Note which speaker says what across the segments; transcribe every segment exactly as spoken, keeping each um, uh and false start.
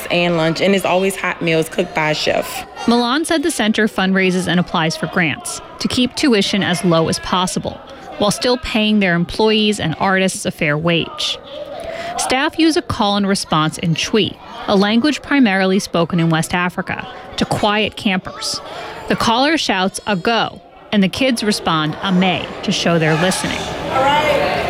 Speaker 1: and lunch, and it's always hot meals cooked by a chef.
Speaker 2: Milan said the center fundraises and applies for grants to keep tuition as low as possible, while still paying their employees and artists a fair wage. Staff use a call and response in Twi, a language primarily spoken in West Africa, to quiet campers. The caller shouts a go, and the kids respond a may to show they're listening.
Speaker 1: All right,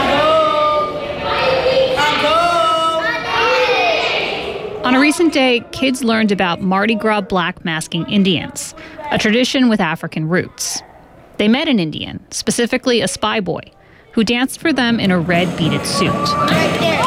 Speaker 2: On a recent day, kids learned about Mardi Gras black masking Indians, a tradition with African roots. They met an Indian, specifically a spy boy, who danced for them in a red beaded suit.
Speaker 3: Right there.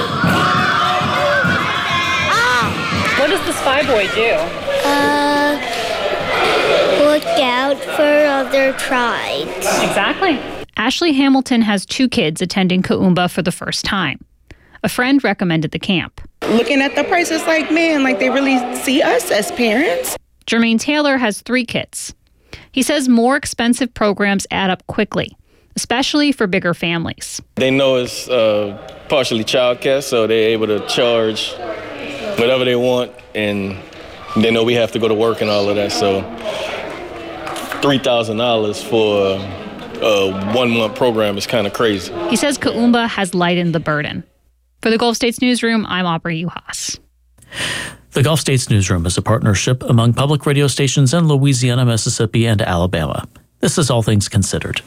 Speaker 2: What does the spy boy do?
Speaker 3: Uh, look out for other tribes.
Speaker 2: Exactly. Ashley Hamilton has two kids attending Kaumba for the first time. A friend recommended the camp.
Speaker 1: Looking at the prices, like, man, like they really see us as parents.
Speaker 2: Jermaine Taylor has three kids. He says more expensive programs add up quickly, especially for bigger families.
Speaker 4: They know it's uh, partially childcare, so they're able to charge whatever they want, and they know we have to go to work and all of that. So three thousand dollars for a one-month program is kind of crazy.
Speaker 2: He says Kaumba has lightened the burden. For the Gulf States Newsroom, I'm Aubrey Uhas.
Speaker 5: The Gulf States Newsroom is a partnership among public radio stations in Louisiana, Mississippi, and Alabama. This is All Things Considered.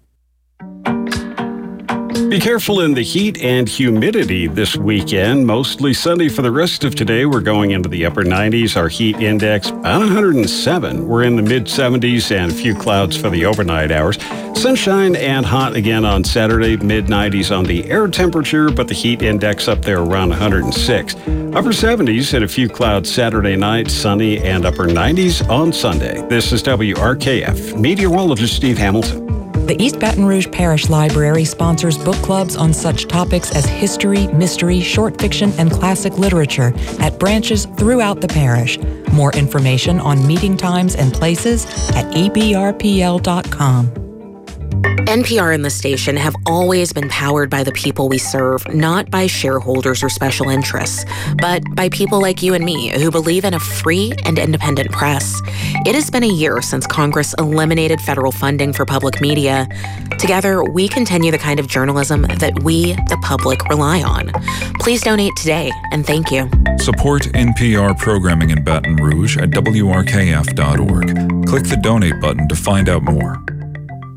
Speaker 6: Be careful in the heat and humidity this weekend. Mostly sunny for the rest of today. We're going into the upper nineties. Our heat index about one hundred seven. We're in the mid seventies and a few clouds for the overnight hours. Sunshine and hot again on Saturday, mid nineties on the air temperature, but the heat index up there around one hundred six. Upper seventies and a few clouds Saturday night, sunny and upper nineties on Sunday. This is W R K F meteorologist Steve Hamilton.
Speaker 7: The East Baton Rouge Parish Library sponsors book clubs on such topics as history, mystery, short fiction, and classic literature at branches throughout the parish. More information on meeting times and places at e b r p l dot com.
Speaker 8: N P R and the station have always been powered by the people we serve, not by shareholders or special interests, but by people like you and me who believe in a free and independent press. It has been a year since Congress eliminated federal funding for public media. Together, we continue the kind of journalism that we, the public, rely on. Please donate today, and thank you.
Speaker 9: Support N P R programming in Baton Rouge at w r k f dot org. Click the donate button to find out more.